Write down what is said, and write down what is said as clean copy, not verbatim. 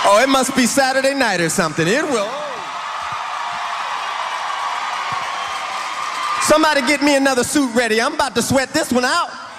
Oh, it must be Saturday night or something. It will. Somebody get me another suit ready. I'm about to sweat this one out.